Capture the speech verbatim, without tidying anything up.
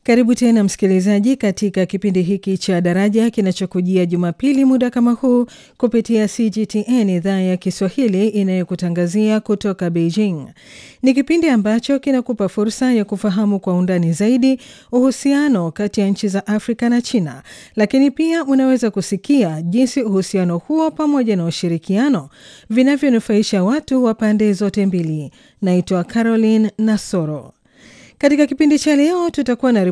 Karibu tena msikilizaji katika kipindi hiki cha Daraja kinachokujia Jumapili muda kama huu kupitia C G T N idhaa ya Kiswahili inayokutangazia kutoka Beijing. Ni kipindi ambacho kinakupa fursa ya kufahamu kwa undani zaidi uhusiano kati ya nchi za Afrika na China, lakini pia unaweza kusikia jinsi uhusiano huo pamoja na ushirikiano vinavyonufaisha watu wa pande zote mbili. Naitwa Caroline Nasoro. Katika kipindi cha leo tutakuwa na